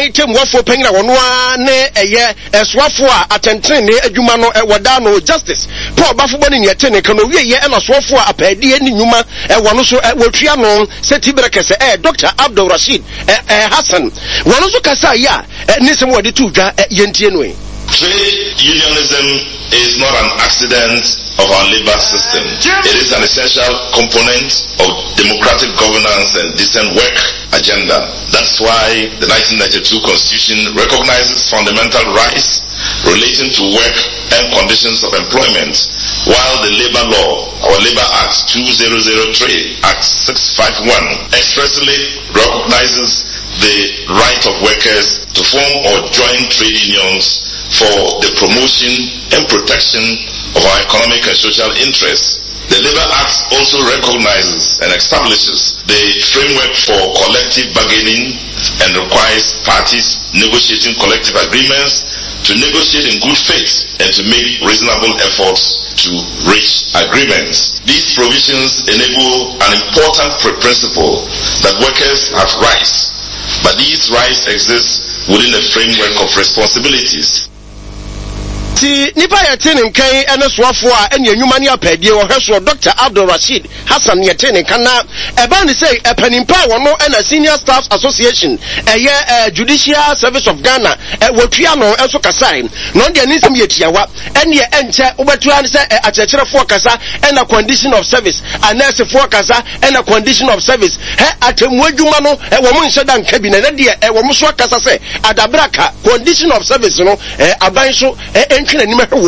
kan temwafo panyina wono ne eye eswafo a atentene ne adwuma no woda no justice Paul Bafo ne yete ne kan owie ye na swafo a apadi ni nnwuma wono so wotua no setibrekese Dr. Abdul Rashid Hassan wono so kasa ya nisem wode tudwa yentie no Trade unionism is not an accident of our labor system. It is an essential component of democratic governance and decent work agenda. That's why the 1992 Constitution recognizes fundamental rights relating to work and conditions of employment, while the Labor Law, our Labor Act 2003, Act 651, expressly recognizes the right of workers to form or join trade unions for the promotion and protection of our economic and social interests. The Labor Act also recognizes and establishes the framework for collective bargaining and requires parties negotiating collective agreements to negotiate in good faith and to make reasonable efforts to reach agreements. These provisions enable an important principle that workers have rights, but these rights exist within a framework of responsibilities. Ti nipa yete ne nkan ene soafo a ene anwuma ne apedie wo hweso Dr. Abdul Rashid Hassan yete ne kana eba ne say epanimpa wo no na Senior Staff Association Judicial Service of Ghana wotua no enso kasai no de ne nsem yetiawa ene enche obetua ne say achecherefo kasa ena condition of service anese fo kasa ena condition of service atemu adwuma no wo mo nhyɛ da nka bi na de wo mo so kasa say adabraka condition of service no aban so as we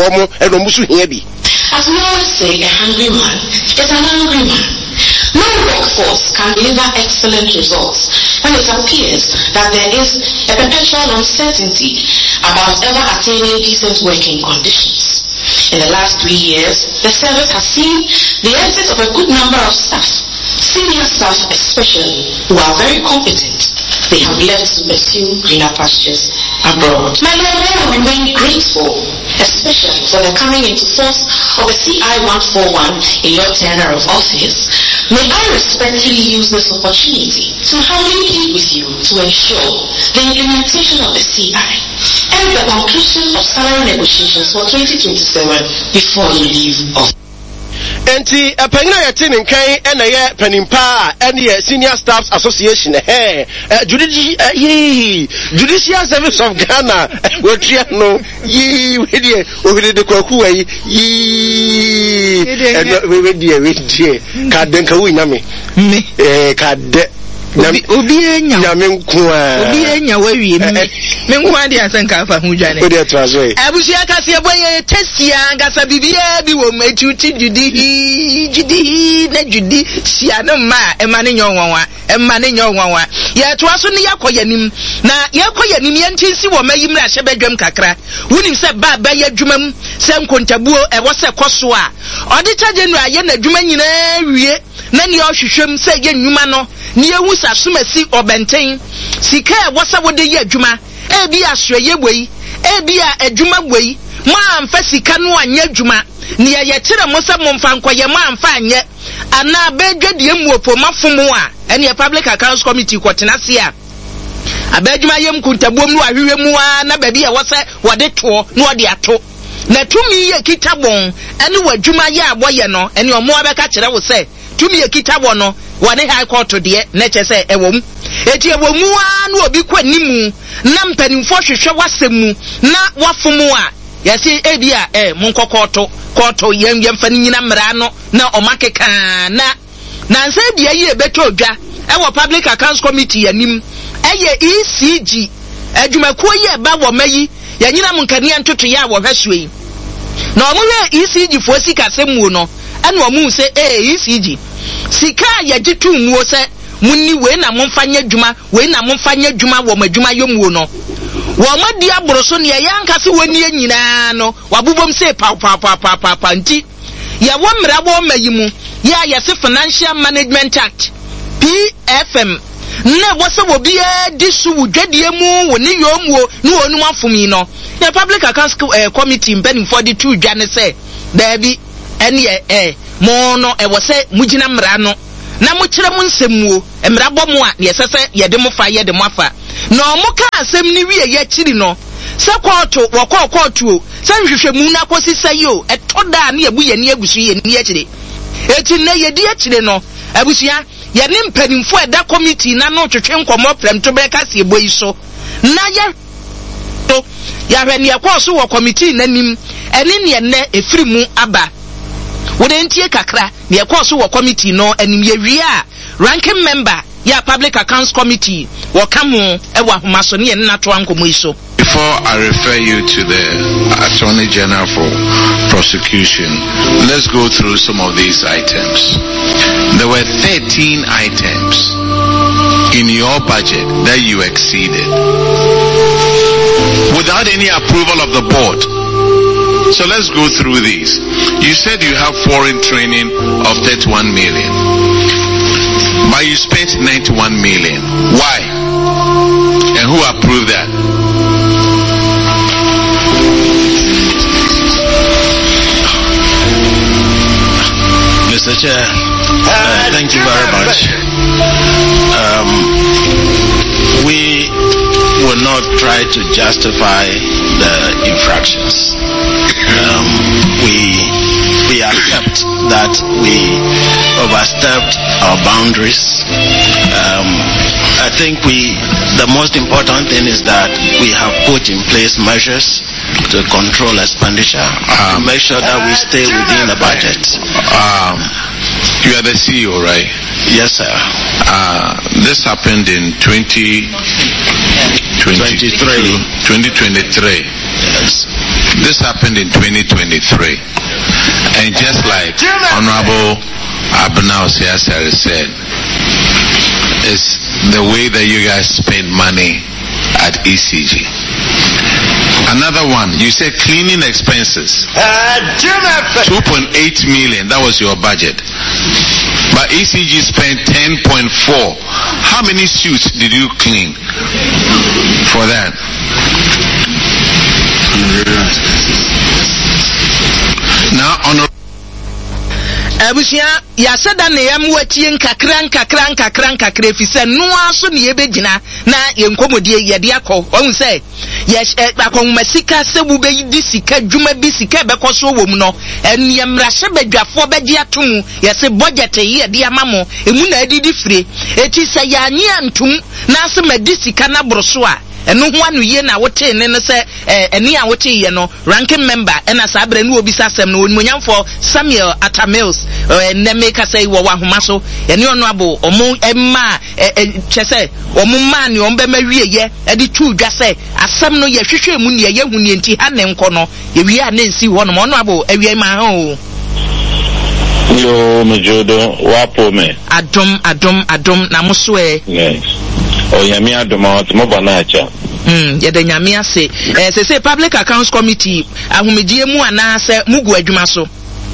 always say, a hungry man is an angry man. No workforce can deliver excellent results when it appears that there is a perpetual uncertainty about ever attaining decent working conditions. In the last 3 years, the service has seen the exit of a good number of staff, senior staff especially, who are very competent. They have left to pursue greener pastures abroad. My Lord, I remain grateful, especially for the coming into force of the CI 141 in your tenure of office. May I respectfully use this opportunity to humbly plead with you to ensure the implementation of the CI and the conclusion of salary negotiations for 2027 before you leave office. Enti apanyina yete ne nkan ena ye panimpa ene Senior Staff Association Judicial Service of Ghana wotua no we de kwaku ayi we ka denka wu nyame ka de obi enya wawie me nwa de asanka fa hu dwane ode trazo abusia kase boye tesia ngasa bibia bi wo machuti judi na judi sia no ma emane nyonwanwa ya to aso ne yakoyanim na yakoyanim yentinsi wo mayim na hyebedwam kakra wunim se ba yadwumam se nkontabuo ewo se koso a odita general ye na adwuma nyina wie na ne ohwehwem se ye nnwuma no ne ehu sasomasi obenten sika wasa wode ye adwuma ebi asroye boi ebi a adwuma boi ma amfa sika no anya adwuma ne ye kire mo se mo mfa nkoye ma amfa anye ana bedwadie muopo mafomo a ene Public Accounts Committee kwotena se a abadwuma yem kuntabuom no ahwehwe mu a na ba bia wose wode to no wode ato na tumi ye kitabon ene wadwuma ye aboye no ene omo abeka kire wo se tumi ye kitabon no wane high court de na chese ewom eti ewomu a na obi kwanimu na mpanimfo hwehwe wasemu na wafomu a yesi ebi a munkokoto koto yemfa nyina mra no na omakeka na nse bia yi ebeto odwa ewo Public Accounts Committee yanim eye ECG adwumakuo ye ba wo mayi yanyina munkania ntoto ya wo hwehwe na omuwe ECG fo sika semu no ana omu se ECG sika ya jitu muo se munni we na momfanya dwuma wo madwuma yomuo no wo madi aboroso ne yanka se woni nyina no wabobom se pa nti ya wo mrabo mayimu ya se Financial Management Act PFM na wose wo bia disu wudwadie mu woni yomuo ne wonu afumi no ya Public Accounts Committee mbani for the two dwane se dabi ene mo no wose mugina mra no na mo kire mo nsemmuo emra bɔ mo a ne yesese ye de mo fa ye de mo afa na mo ka asem ni wie ye kiri no se kɔɔto wɔkɔ kɔɔto se nhwehwɛmu na kosi sayi o etoda na ebu ye ni agusu ye ni akire eti na ye di akire no abusua ye ne mpanimfo eda committee na no twetwe nkɔmɔ prem to breka se ebo yi so na ye to ya hwɛ ne yakɔ so wɔ committee nanim ene ne ne efiri mu aba wode ntie kakra ne yakɔ so wɔ committee no anim ye wie a ranking member ya public accounts committee wo kamo e wa homaso ne na to ankomo iso. Before I refer you to the Attorney General for prosecution, let's go through some of these items. There were 13 items in your budget that you exceeded without any approval of the board. So let's go through these. You said you have foreign training of 31 million. But you spent 91 million. Why? And who approved that? Mr. Chair, thank you very much. We will not try to justify the infractions. We accept that we overstepped our boundaries. I think the most important thing is that we have put in place measures to control expenditure, to make sure that we stay within the budget. You are the CEO, right? Yes, sir. This happened in 2023. Yes. This happened in 2023. And just like Honorable Abnao Siasari said, it's the way that you guys spend money at ECG. Another one, you said cleaning expenses. 2.8 million, that was your budget. But ECG spent 10.4. How many suits did you clean for that? Now, on abusia ya sada ne yam watie nkakra efise no aso ne yebegina na yenkomodie yede akọ ohun se ye akonmasika sebu be di sika dwuma bi sika be koso wom no eniyamra hye badwafo beje atom ye se budget yede amamo emu na adidi fire eti se ya anye antum na ase madi sika na boroso a eno ho anu ye na wote ne no se eni a wote ye no ranking member ena sa abre no obisa sem no onimonyamfo Samuel Atamils neme ka sei wo wahoma so eni ono abo omo emma chese omo ma ne ombe mawie ye edi tu dwa se asem no ye hwehwe mu ne ye hu ne enti ha ne nko no ye wi a ne nsi ho no ono abo awie ma ha o yo mejodo wapo me adom na muso yes o yami adoma mo banacha yede nyame ase se public accounts committee ahomedie mu ana se mugu adwuma so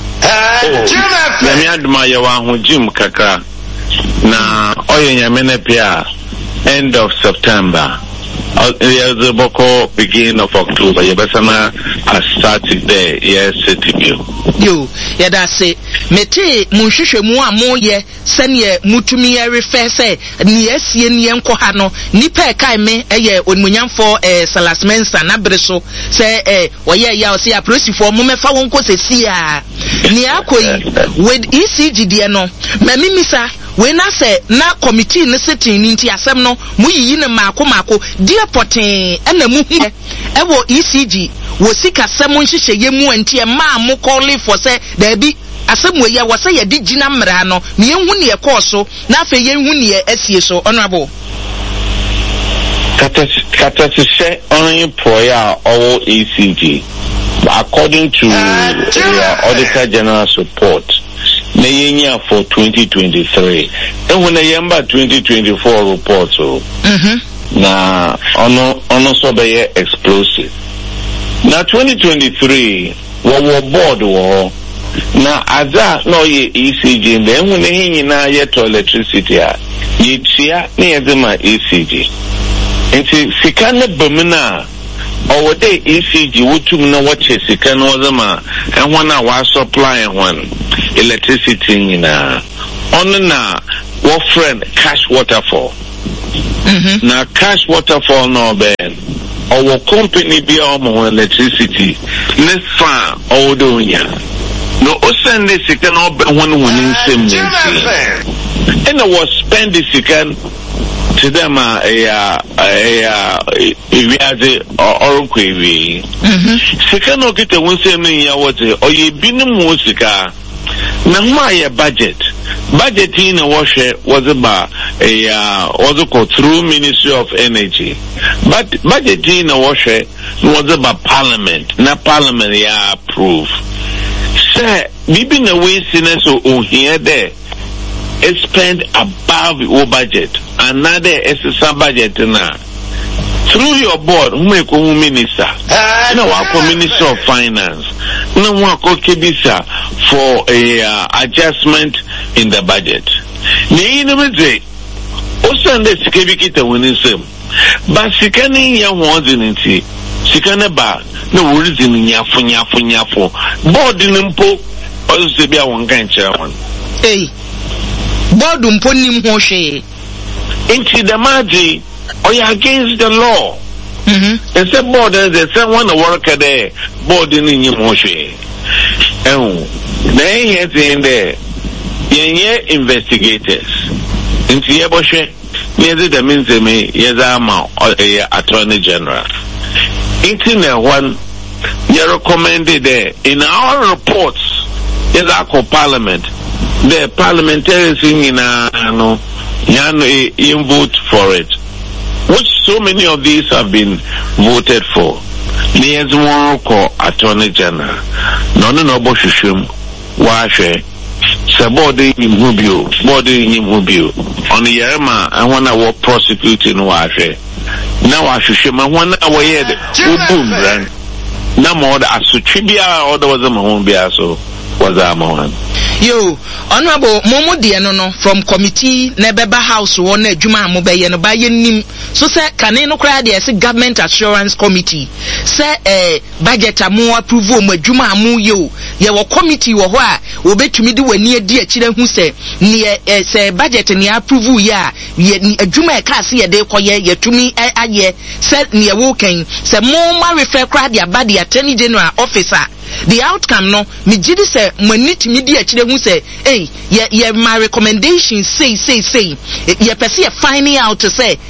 yami adoma ye wa ahojim kakra na oye nyame na pia end of September the boko beginning of October ye besana started there yes city yo yeda se mete munhwehwe mu amoye sene mutumi refer se ne asie ne enko ha no nipa e kai me eye onmunyamfo Salas Mensa na breso se oye ya o se aprosifo mo mefa won ko sesi a ne akoyi with ECG de no mamimisa we na se na committee ne sitting ni nti asem no muyiyi ne maako die poten na mu hu ewo ECG wo sika sem nhihye ye mu anti e ma mo call for say there be asem we ya wo say ye di gina mra no ne hu ne ye course na afa ye hu ne ye asie so honorable Katasise only prayer or ECG according to the Auditor General's report na for 2023 and when I remember 2024 report so na ono so be explosive na 2023 wo board wo na aza no ye ECG then when he na ye to electricity a ye tia na ye ma ECG enti sika na bamina or day ECG wotum na wache sika na ozama and one wa supply one electricity na on na what friend cash waterfall. Now cash waterfall no ben. Our company be our electricity. Let's find all donya. No, send this second or one winning same. And I was spend this second to them we are the or second or get a one same or you been musica. Now my budget in a washer was about also called through Ministry of Energy. But budget in a washer was about Parliament. Now Parliament approve. Sir, we been away sinners who here there. Spend above your budget. Another SSR budget now. Through your board, who make minister? No, I Minister of Finance. No, I Kibisa for a adjustment in the budget. Ni inumeze. Osande sikebikita winisem. But sikani ya wanziniti. Sikane ba no reason nyafu. Board nimpo osebia wangancha wan. Hey. Board umpo nimhoshe. Inti damaji or you're against the law. And some board they say one worker there, board in your motion. Oh, they have in there. Yenye investigators. In Tiaboshe, near the means they may, yes, I'm Attorney General. Internet one, you recommended there. In our reports, yes, I call Parliament. The parliamentarians in you vote for it. Which so many of these have been voted for. There's one called Attorney General. No Boshushum, Washe, Sabodi in Mubio, Body in Mubio. On the Yerma, I want to work prosecuting Washe. Now I should show my 1 hour head. Boom, brand. No more the Asutribia or there was a Mahombia, so was a Mohan. Yo, Honorable Momo Dianono from Committee Nebeba House one Juma Mobile and Bayan so say can no cry there say Government Assurance Committee say budget more approval mo Juma mu yo ye wo committee wo ho a obetumi de wani adi a kire hu say ne say budget ne approval ya ye adwuma e ka se ye de koye ye tumi aye say ne wo kan say mo ma refer cry there bad the Attorney General officer. The outcome no me jidi say manit me di akire hu say hey ye my recommendation say ye pese finding out to say